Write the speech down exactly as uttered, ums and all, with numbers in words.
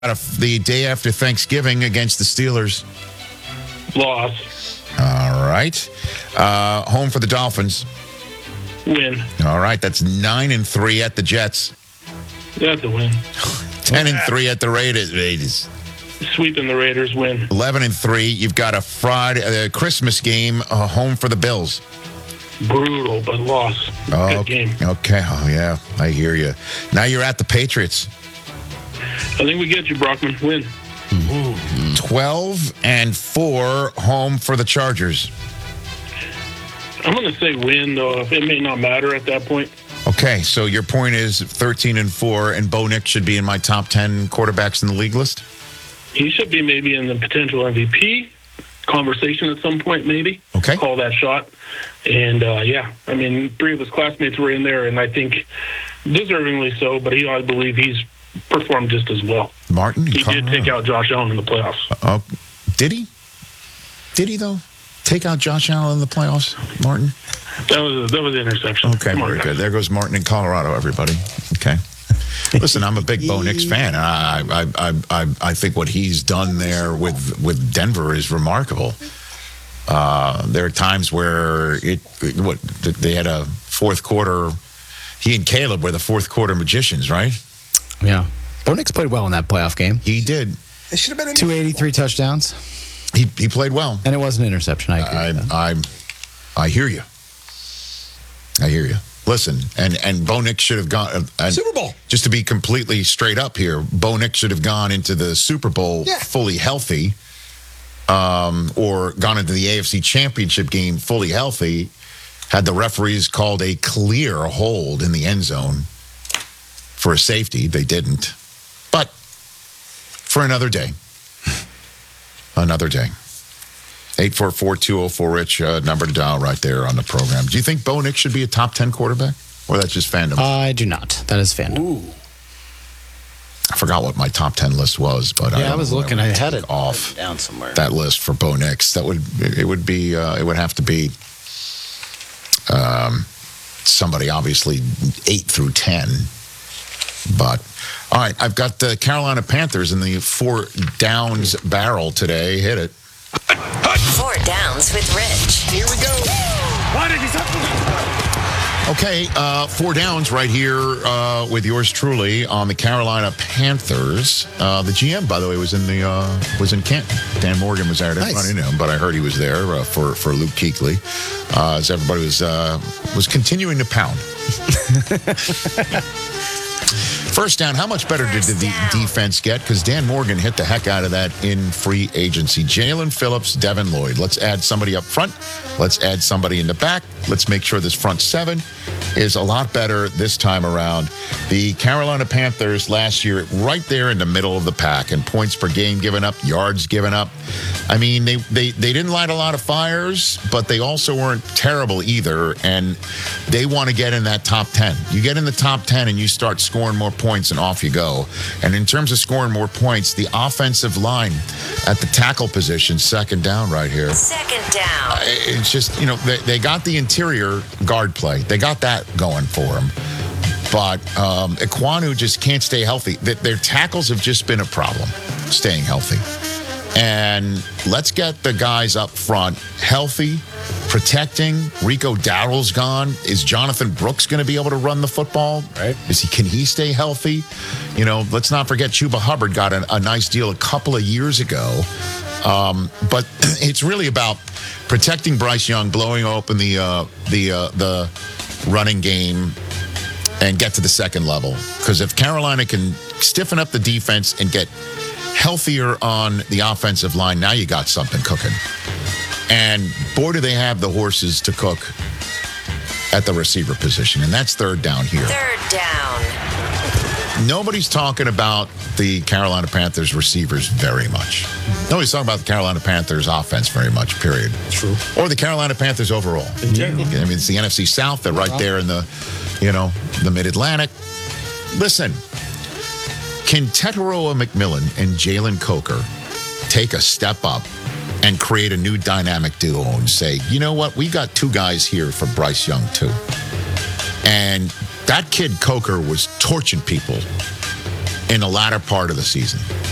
The day after Thanksgiving against the Steelers. Loss. All right. Uh, home for the Dolphins. Win. All right. That's nine and three at the Jets. That's a win. Ten and three at the Raiders. Raiders. Sweeping the Raiders. Win. Eleven and three. You've got a Friday, a Christmas game. Uh, home for the Bills. Brutal, but loss. Oh, Good game. Okay. Oh yeah, I hear you. Now you're at the Patriots. I think we get you, Brockman. Win. Ooh. Twelve and four. Home for the Chargers. I'm going to say win, though. It may not matter at that point. Okay, so your point is thirteen and four, and Bo Nix should be in my top ten quarterbacks in the league list? He should be maybe in the potential M V P conversation at some point, maybe. Okay. Call that shot. And, uh, yeah, I mean, three of his classmates were in there, and I think deservingly so, but he, I believe he's performed just as well. Martin? He did take out Josh Allen in the playoffs. Uh, did he? Did he, though? Take out Josh Allen in the playoffs, Martin? That was that was an interception. Okay, very good. There goes Martin in Colorado, everybody. Okay. Listen, I'm a big Bo Nix fan. I, I I I I think what he's done there with with Denver is remarkable. Uh, there are times where it what they had a fourth quarter. He and Caleb were the fourth quarter magicians, right? Yeah. Bo Nix played well in that playoff game. He did. It should have been two eighty-three touchdowns. He he played well, and it was an interception. I agree. I I I hear you. I hear you. Listen, and, and Bo Nix should have gone... Uh, Super Bowl. Just to be completely straight up here, Bo Nix should have gone into the Super Bowl yeah. fully healthy, um, or gone into the A F C Championship game fully healthy, had the referees called a clear hold in the end zone for a safety. They didn't. But for another day. Another day. eight four four, two oh four, Rich, uh, number to dial right there on the program. Do you think Bo Nix should be a top ten quarterback? Or that's just fandom? I do not. That is fandom. Ooh. I forgot what my top ten list was, but yeah, I, I was looking. I had it off down somewhere. That list for Bo Nix. That would it would be uh, it would have to be um, somebody obviously eight through ten. But all right, I've got the Carolina Panthers in the four downs barrel today. Hit it. Four Downs with Rich. Here we go. Why did he Okay, uh, four downs right here uh, with yours truly on the Carolina Panthers. Uh, the G M, by the way, was in the uh, was in Canton. Dan Morgan was there. I didn't Nice. run into him, but I heard he was there uh, for for Luke Kuechly, uh, as everybody was uh, was continuing to pound. First down, how much better did the de- defense get? Because Dan Morgan hit the heck out of that in free agency. Jalen Phillips, Devin Lloyd. Let's add somebody up front. Let's add somebody in the back. Let's make sure this front seven is a lot better this time around. The Carolina Panthers last year, right there in the middle of the pack, and points per game given up, yards given up. I mean, they, they, they didn't light a lot of fires, but they also weren't terrible either, and they want to get in that top ten. You get in the top ten and you start scoring more points and off you go. And in terms of scoring more points, the offensive line at the tackle position, second down right here. Second down. It's just, you know, they, they got the interior guard play. They got that going for them. But um, Ekwonu just can't stay healthy. Their tackles have just been a problem, staying healthy. And let's get the guys up front healthy, protecting. Rico Dowdle's gone. Is Jonathan Brooks going to be able to run the football? Right. Is he? Can he stay healthy? You know, let's not forget Chuba Hubbard got a, a nice deal a couple of years ago. Um, but it's really about protecting Bryce Young, blowing open the uh, the uh, the running game, and get to the second level. Because if Carolina can stiffen up the defense and get healthier on the offensive line, now you got something cooking. And boy, do they have the horses to cook at the receiver position. And that's third down here. Third down. Nobody's talking about the Carolina Panthers receivers very much. Nobody's talking about the Carolina Panthers offense very much, period. True. Or the Carolina Panthers overall. In general. I mean, it's the N F C South. They're right there in the, you know, the Mid-Atlantic. Listen, can Tetairoa McMillan and Jalen Coker take a step up and create a new dynamic duo and say, you know what, we got two guys here for Bryce Young too. And that kid Coker was torching people in the latter part of the season.